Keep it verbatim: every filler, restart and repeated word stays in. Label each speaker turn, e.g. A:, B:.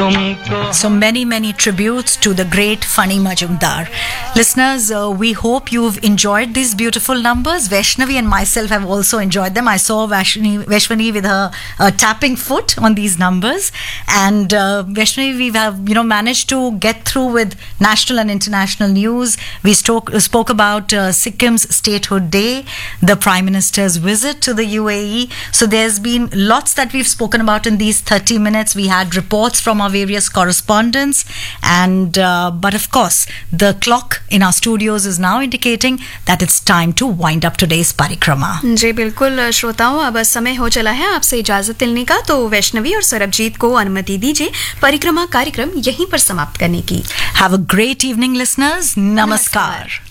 A: So many, many tributes to the great Fani Majumdar. Listeners, uh, we hope you've enjoyed these beautiful numbers. Vaishnavi and myself have also enjoyed them. I saw Vaishnavi, Vaishnavi with her uh, tapping foot on these numbers. And uh, Vaishnavi, we have you know managed to get through with national and international news. We spoke, spoke about uh, Sikkim's Statehood Day, the Prime Minister's visit to the U A E. So there's been lots that we've spoken about in these thirty minutes. We had reports from our various correspondents, and uh, but of course the clock in our studios is now indicating that it's time to wind up today's Parikrama.
B: जी बिल्कुल श्रोताओं, अब समय हो चला है आपसे इजाजत लेने का, तो वैष्णवी और सरबजीत को अनुमति दीजिए परिक्रमा कार्यक्रम यहीं पर समाप्त करने की.
A: Have a great evening, listeners. Namaskar. Namaskar.